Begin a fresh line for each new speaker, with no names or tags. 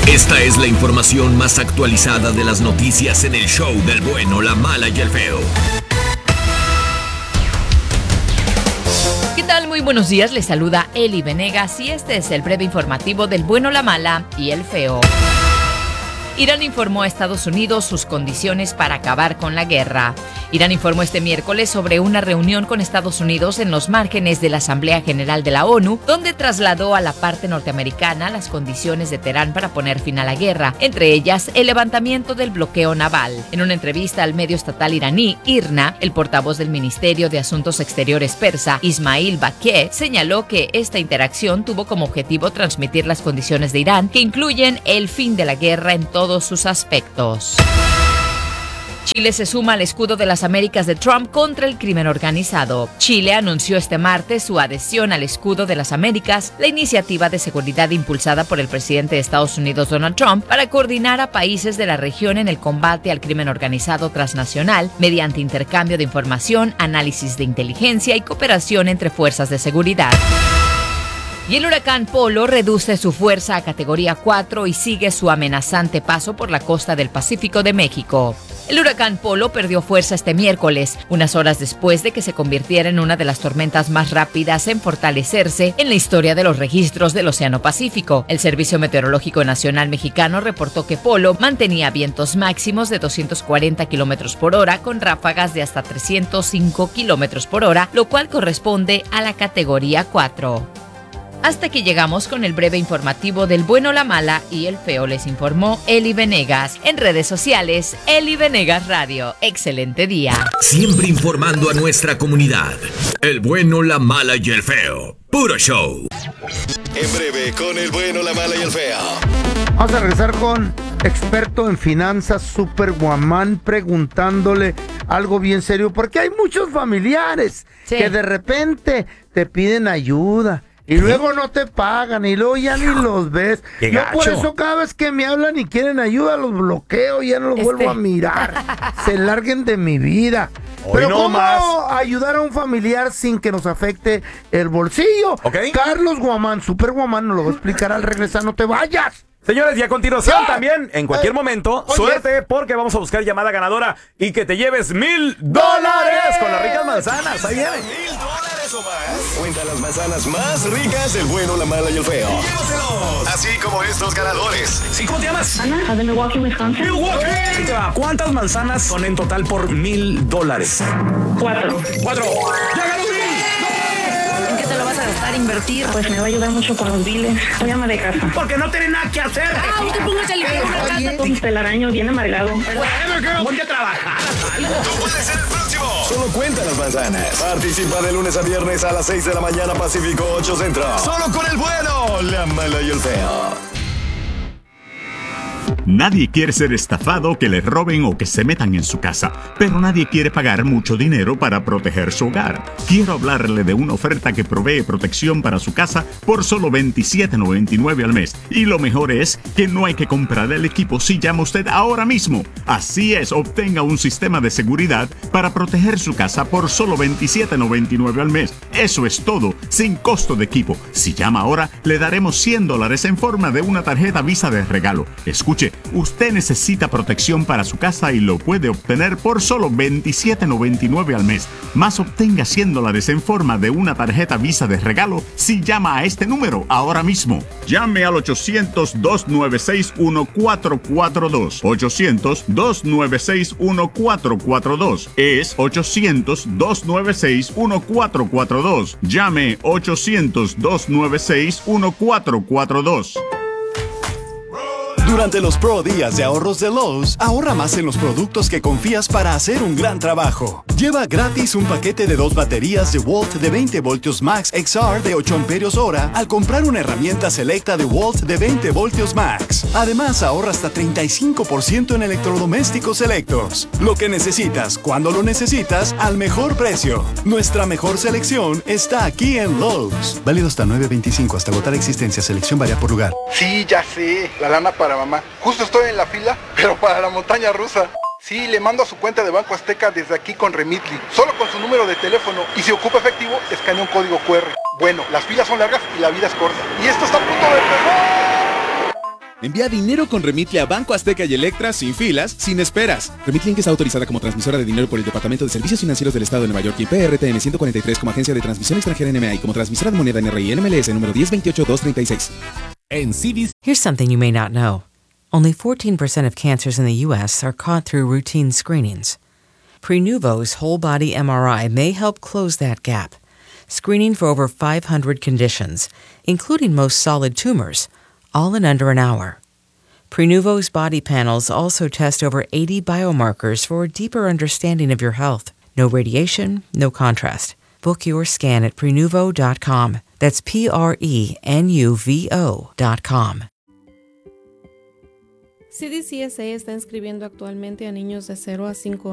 Esta es la información más actualizada de las noticias en el show del bueno, la mala y el feo.
¿Qué tal? Muy buenos días, les saluda Eli Venegas y este es el breve informativo del bueno, la mala y el feo. Irán informó a Estados Unidos sus condiciones para acabar con la guerra. Irán informó este miércoles sobre una reunión con Estados Unidos en los márgenes de la Asamblea General de la ONU, donde trasladó a la parte norteamericana las condiciones de Teherán para poner fin a la guerra, entre ellas el levantamiento del bloqueo naval. En una entrevista al medio estatal iraní, IRNA, el portavoz del Ministerio de Asuntos Exteriores persa, Ismail Bakeh, señaló que esta interacción tuvo como objetivo transmitir las condiciones de Irán, que incluyen el fin de la guerra en todos sus aspectos. Chile se suma al escudo de las Américas de Trump contra el crimen organizado. Chile anunció este martes su adhesión al escudo de las Américas, la iniciativa de seguridad impulsada por el presidente de Estados Unidos, Donald Trump, para coordinar a países de la región en el combate al crimen organizado transnacional mediante intercambio de información, análisis de inteligencia y cooperación entre fuerzas de seguridad. Y el huracán Polo reduce su fuerza a categoría 4 y sigue su amenazante paso por la costa del Pacífico de México. El huracán Polo perdió fuerza este miércoles, unas horas después de que se convirtiera en una de las tormentas más rápidas en fortalecerse en la historia de los registros del Océano Pacífico. El Servicio Meteorológico Nacional Mexicano reportó que Polo mantenía vientos máximos de 240 kilómetros por hora con ráfagas de hasta 305 kilómetros por hora, lo cual corresponde a la categoría 4. Hasta aquí llegamos con el breve informativo del bueno, la mala y el feo. Les informó Eli Venegas. En redes sociales, Eli Venegas Radio. Excelente día.
Siempre informando a nuestra comunidad. El bueno, la mala y el feo. Puro show.
En breve, con el bueno, la mala y el feo.
Vamos a regresar con experto en finanzas, Superwoman, preguntándole algo bien serio, porque hay muchos familiares que de repente te piden ayuda. Y luego no te pagan, y luego ya ni los ves. Yo por eso cada vez que me hablan y quieren ayuda, los bloqueo y ya no los vuelvo a mirar. Se larguen de mi vida. Pero no ¿cómo ayudar a un familiar sin que nos afecte el bolsillo? Carlos Guamán, Superwoman, nos lo va a explicar al regresar. ¡No te vayas!
Señores, y a continuación también, en cualquier momento, suerte, porque vamos a buscar llamada ganadora y que te lleves $1,000 con las ricas manzanas. Ahí viene.
$1,000 o más. Cuenta las manzanas más ricas del bueno, la mala y el feo. Llévatelos. Así como estos ganadores.
¿Sí, cómo te llamas?
Ana, de Milwaukee, Wisconsin.
¡Milwaukee! Ahí te va. ¿Cuántas manzanas son en total por $1,000?
4.
¡Ya ganó $1,000!
¿En qué te lo vas a gastar, invertir? Pues me va a ayudar mucho con los biles. Voy a ama de casa.
Porque no tiene nada que hacer.
No te pongas a limpiar una casa. Un telaraño bien amargado.
Ponte a trabajar.
Tú puedes ser el próximo. Solo cuenta las manzanas. Participa de lunes a viernes a las 6 de la mañana Pacífico 8 Centro. Solo con el bueno, la mala y el feo.
Nadie quiere ser estafado, que le roben o que se metan en su casa, pero nadie quiere pagar mucho dinero para proteger su hogar. Quiero hablarle de una oferta que provee protección para su casa por solo $27.99 al mes. Y lo mejor es que no hay que comprar el equipo si llama usted ahora mismo. Así es, obtenga un sistema de seguridad para proteger su casa por solo $27.99 al mes. Eso es todo, sin costo de equipo. Si llama ahora, le daremos $100 en forma de una tarjeta Visa de regalo. Escuche, usted necesita protección para su casa y lo puede obtener por solo $27.99 al mes. Más obtenga $100 en forma de una tarjeta Visa de regalo si llama a este número ahora mismo. Llame al 800-296-1442. 800-296-1442. Es 800-296-1442. Llame 800-296-1442.
Durante los Pro Días de Ahorros de Lowe's, ahorra más en los productos que confías para hacer un gran trabajo. Lleva gratis un paquete de 2 baterías DeWalt de 20 voltios Max XR de 8 amperios hora al comprar una herramienta selecta DeWalt de 20 voltios Max. Además, ahorra hasta 35% en electrodomésticos selectos. Lo que necesitas, cuando lo necesitas, al mejor precio. Nuestra mejor selección está aquí en Lowe's. Válido hasta 9/25, hasta agotar existencia. Selección varía por lugar.
Sí, ya sé. La lana para mamá. Justo estoy en la fila, pero para la montaña rusa. Sí, le mando a su cuenta de Banco Azteca desde aquí con Remitly. Solo con su número de teléfono. Y si ocupa efectivo, escanea un código QR. Bueno, las filas son largas y la vida es corta. Y esto está a punto de empezar.
Envía dinero con Remitly a Banco Azteca y Electra sin filas, sin esperas. Remitly Inc. está autorizada como transmisora de dinero por el Departamento de Servicios Financieros del Estado de Nueva York y PRTN 143 como agencia de transmisión extranjera NMA y como transmisora de moneda NRI NMLS número 1028236.
En CDC. Here's something you may not know. Only 14% of cancers in the U.S. are caught through routine screenings. Prenuvo's whole-body MRI may help close that gap, screening for over 500 conditions, including most solid tumors, all in under an hour. Prenuvo's body panels also test over 80 biomarkers for a deeper understanding of your health. No radiation, no contrast. Book your scan at Prenuvo.com. That's Prenuvo.com.
CDCSA está inscribiendo actualmente a niños de 0 a 5